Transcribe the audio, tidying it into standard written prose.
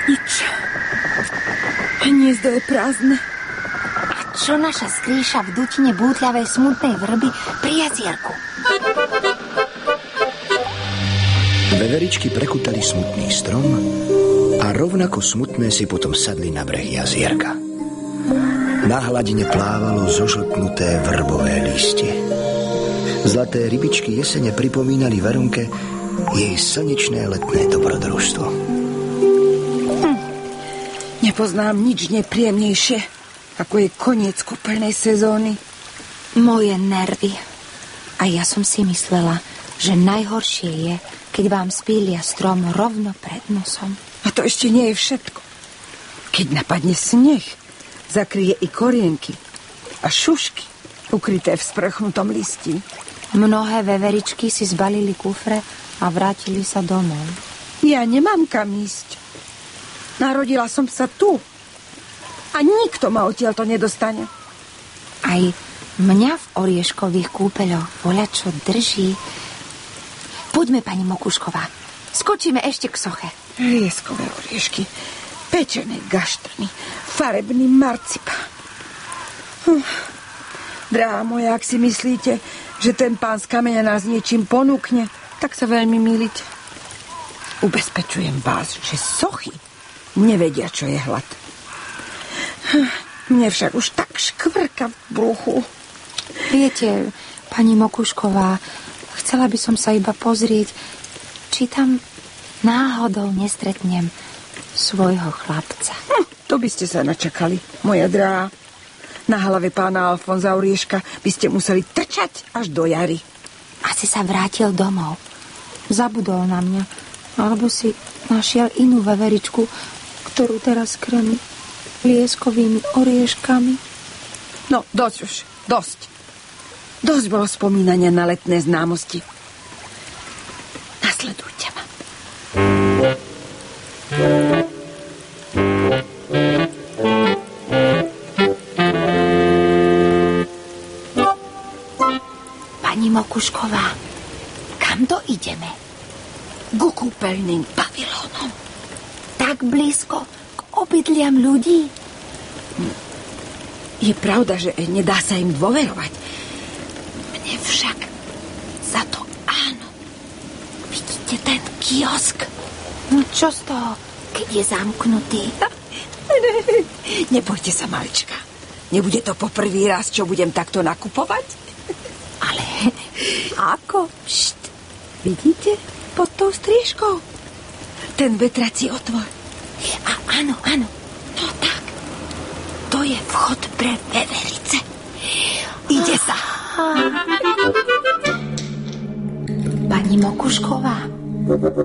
Nič. Hniezdo je prázdne. A čo naša skrýša v dutine bútľavej smutnej vrby pri jazierku? Veveričky prekutali smutný strom a rovnako smutné si potom sadli na breh jazierka. Na hladine plávalo zožltnuté vrbové listie. Zlaté rybičky jesene pripomínali Verunke jej slnečné letné dobrodružstvo. Nepoznám nič nepríjemnejšie, ako je koniec kúpeľnej sezóny. Moje nervy. A ja som si myslela, že najhoršie je, keď vám spília strom rovno pred nosom. A to ešte nie je všetko. Keď napadne sneh, zakryje i korienky a šušky ukryté v sprchnutom listí. Mnohé veveričky si zbalili kufre a vrátili sa domov. Ja nemám kam ísť. Narodila som sa tu. A nikto ma odtiaľto nedostane. Aj mňa v orieškových kúpeľoch voľačo drží. Poďme, pani Mokušková. Skočíme ešte k soche. Lieskové oriešky, pečené gaštrny, farebný marcipán. Drahá moja, ak si myslíte, že ten pán z kameňa nás niečím ponúkne, tak sa veľmi mýlite. Ubezpečujem vás, že sochy nevedia, čo je hlad. Mne však už tak škvrka v bruchu. Viete, pani Mokušková, chcela by som sa iba pozrieť, či tam náhodou nestretnem svojho chlapca. To by ste sa načakali, moja drahá. Na hlave pána Alfonza Orieška by ste museli trčať až do jary. Asi sa vrátil domov. Zabudol na mňa. Alebo si našiel inú veveričku, ktorú teraz krmí lieskovými orieškami. No, dosť už. Dosť. Dosť bolo spomínania na letné známosti. Nasledujte ma. Pani Mokušková, kam to ideme? Ku kúpeľným pavilónom. Tak blízko k obydliam ľudí? Je pravda, že nedá sa im dôverovať. Mne však za to áno. Vidíte ten kiosk? No čo z toho, keď je zamknutý? Nebojte sa, malička. Nebude to poprvý raz, čo budem takto nakupovať? Ale ako? Pšt, vidíte? Pod tou striežkou. Ten vetrací otvor. A áno, áno. No tak. To je vchod pre veverice. Ide sa. Pani Mokušková,